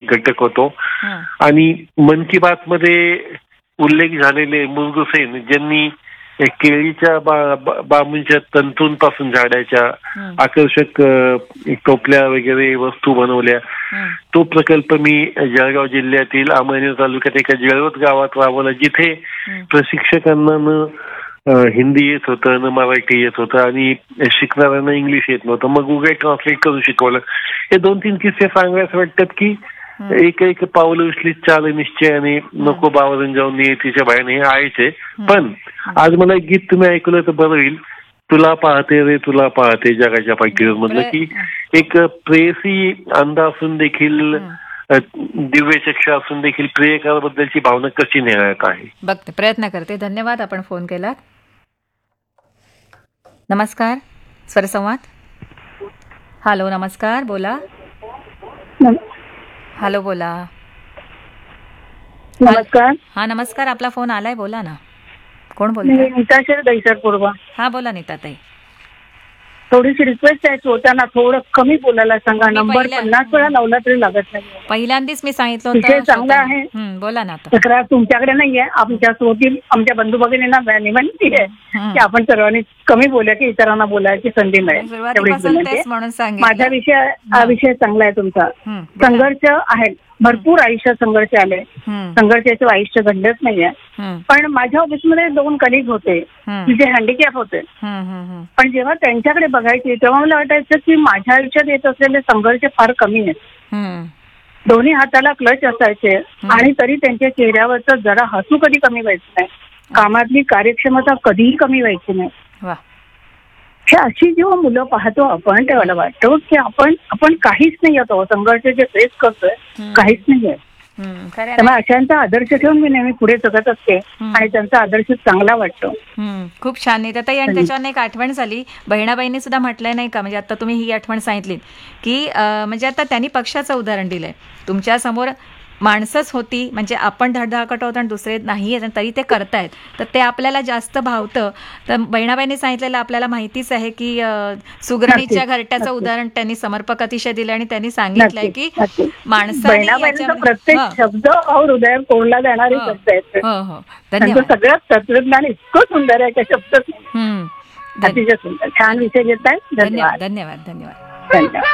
एक घटक होतो. आणि मन की बात मध्ये उल्लेख झालेले मुर्गू सेन ज्यांनी केळीच्या बांबूच्या तंतूंपासून झाडाच्या आकर्षक टोपल्या वगैरे वस्तू बनवल्या, तो प्रकल्प मी जळगाव जिल्ह्यातील अमळनेर तालुक्यात एका जळवत गावात राबवला, जिथे प्रशिक्षकांना न हिंदी येत होतं, न मराठी येत होतं आणि शिकणाऱ्यांना इंग्लिश येत नव्हतं. मग गुगल ट्रान्सलेट करून शिकवलं. हे 2-3 किस्से सांगायला वाटतात की एक पावलं उचलीत चाल निश्चयाने, नको बावरून जाऊन तिच्या बाहेर हे आहेच. पण आज मला एक गीत तुम्ही ऐकलं तर बरं होईल. तुला पाहते रे तुला पाहते जगाच्या पाठीवर मधलं, की एक प्रेयसी अंध असून देखील, दिव्य चक्षु असून देखील प्रियकराबद्दलची भावना कशी निराळत आहे. बघते, प्रयत्न करते. धन्यवाद, आपण फोन केलात. नमस्कार, स्वरसंवाद. हॅलो, नमस्कार, बोला. हॅलो, बोला. नमस्कार. हा, नमस्कार, आपला फोन आलाय, बोला ना. कोण बोलतोय? नीता दहीसर पूर्व. हा, बोला नीता ताई. थोडीशी रिक्वेस्ट आहे, श्रोत्यांना थोडं कमी बोलायला सांगा. नंबर 50 वेळा लावला तरी लागत नाही. पहिल्यांदाच मी सांगितलं विषय चांगला आहे. बोला ना. तक्रार तुमच्याकडे नाहीये, आमच्या श्रोती, आमच्या बंधू भगिनींना विनंती आहे की आपण सर्वांनी कमी बोलूया, की इतरांना बोलायची संधी मिळेल. एवढीच विनंती. माझा विषय चांगला आहे तुमचा. संघर्ष आहे, भरपूर आयुष्यात संघर्ष आले, संघर्षाचं आयुष्य घडलंच नाहीये. पण माझ्या ऑफिसमध्ये 2 कलिग होते जे हँडिकॅप होते. पण जेव्हा त्यांच्याकडे बघायचे तेव्हा मला वाटायचं की माझ्या आयुष्यात येत असलेले संघर्ष फार कमी आहेत. दोन्ही हाताला क्लच असायचे आणि तरी त्यांच्या चेहऱ्यावरचं जरा हसू कधी कमी व्हायचं नाही, कामातली कार्यक्षमता कधीही कमी व्हायची नाही. हे अशी जेव्हा मुलं पाहतो आपण तेव्हा मला वाटतं की आपण काहीच नाही येतो, संघर्ष जे फेस करतोय काहीच नाहीये. त्यामुळे अशांचा आदर्श ठेवून मी नेहमी पुढे जगत असते आणि त्यांचा आदर्श चांगला वाटतो. खूप छान आहे ताई. आणि त्याच्यावर एक आठवण झाली, बहिणाबाईंनी सुद्धा म्हटलंय नाही का, म्हणजे आता तुम्ही ही आठवण सांगितली की म्हणजे आता त्यांनी पक्षाचं उदाहरण दिलंय. तुमच्या समोर माणसंच होती, म्हणजे आपण धडधाकट होतो आणि दुसरे नाही आहेत तरी ते करतायत, तर ते आपल्याला जास्त भावतं. तर बहिणाबाईंनी सांगितलेलं आपल्याला माहितीच आहे की सुगरणीच्या घरट्याचं उदाहरण त्यांनी समर्पक अतिशय दिलं आणि त्यांनी सांगितलंय की माणसाने प्रत्येक शब्द और हृदय कोरला जाणारे शब्द आहेत. सगळं तत्वज्ञान इतकं सुंदर आहे, त्या शब्द अतिशय सुंदर. छान विषय घेताय. धन्यवाद. धन्यवाद.